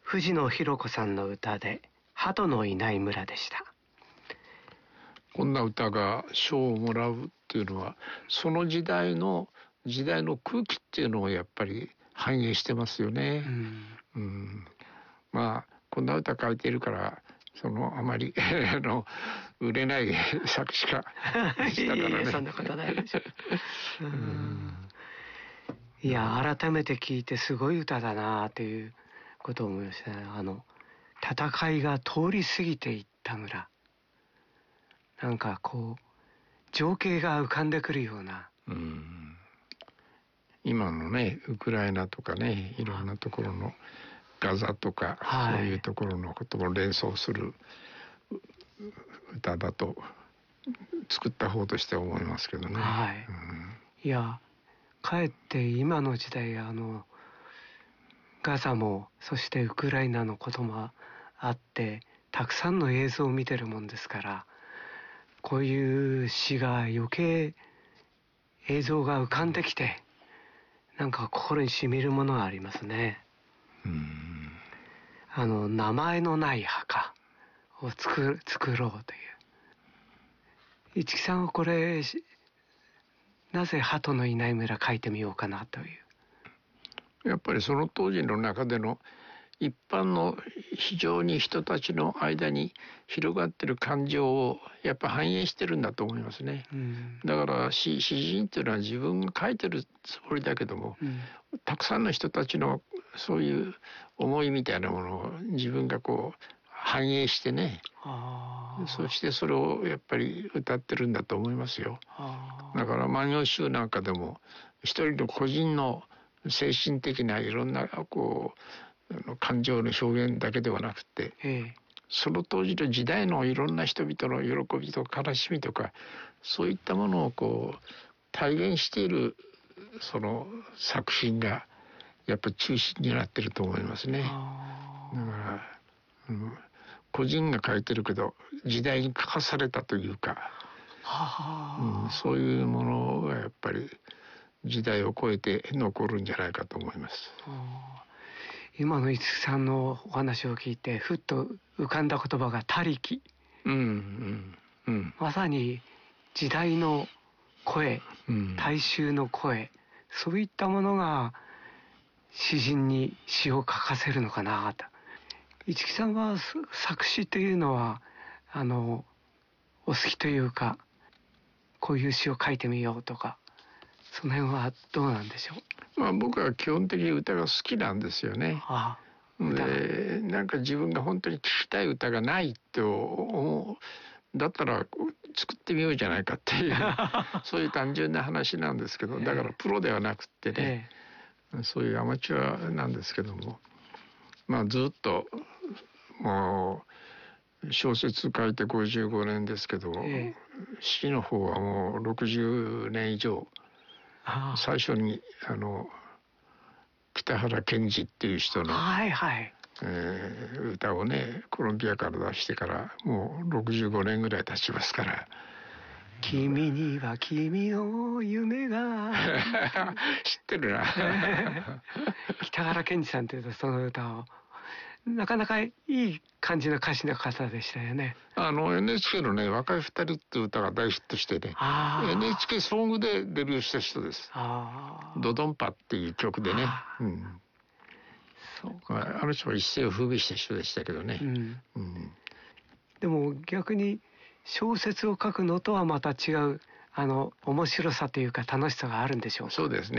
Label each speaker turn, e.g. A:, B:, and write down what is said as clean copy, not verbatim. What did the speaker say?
A: 藤野博子さんの歌で鳩のいない村でした。
B: こんな歌が賞をもらうっていうのは、その時代の空気っていうのをやっぱり反映してますよね。まあこんな歌書いているからあまり売れない作詞家でしたからね。
A: そんなことないでしょ。いや、改めて聞いてすごい歌だなということを思いましたね。戦いが通り過ぎていった村、なんかこう情景が浮かんでくるような。
B: 今のねウクライナとかね、いろんなところのガザとか、そういうところのことを連想する歌だと作った方としては思いますけどね。
A: いや、かえって今の時代ガザもそしてウクライナのこともあってたくさんの映像を見てるもんですから、こういう詩が余計映像が浮かんできて、なんか心にしみるものがありますね。名前のない墓を作ろうという。市木さんはこれなぜ鳩のいない村書いてみようかなという。
B: やっぱりその当時の中での一般の非常に人たちの間に広がってる感情をやっぱ反映してるんだと思いますね。だから詩人っていうのは自分が書いてるつもりだけども、たくさんの人たちのそういう思いみたいなものを自分がこう反映してね、そしてそれをやっぱり歌ってるんだと思いますよ。だから万葉集なんかでも一人の個人の精神的ないろんなこう感情の表現だけではなくて、その当時の時代のいろんな人々の喜びと悲しみとか、そういったものをこう体現しているその作品がやっぱり中心になってると思いますね。だから、個人が書いてるけど時代に書かされたというか、そういうものがやっぱり時代を超えて残るんじゃないかと思います。
A: 今の五木さんのお話を聞いてふっと浮かんだ言葉が他力。まさに時代の声、大衆の声、そういったものが詩人に詩を書かせるのかなと。市木さんは作詞というのはお好きというか、こういう詩を書いてみようとか、その辺はどうなんでしょう。
B: 僕は基本的に歌が好きなんですよね。で、なんか自分が本当に聴きたい歌がないって思う、だったら作ってみようじゃないかっていうそういう単純な話なんですけど、だからプロではなくってね、そういうアマチュアなんですけども、ずっともう小説書いて55年ですけど、詩の方はもう60年以上。最初に北原賢治っていう人の、歌をねコロンビアから出してからもう65年ぐらい経ちますから。
A: 君には君の夢が
B: 知ってるな。
A: 北原賢治さんというとその歌をなかなかいい感じの歌詞の方でしたよね。
B: NHK のね若い二人っていう歌が大ヒットしてね、NHK ソングでデビューした人です。ドドンパっていう曲でね。あの人は一世を風靡した人でしたけどね。
A: でも逆に小説を書くのとはまた違う面白さというか楽しさがあるんでしょうか。
B: そうですね。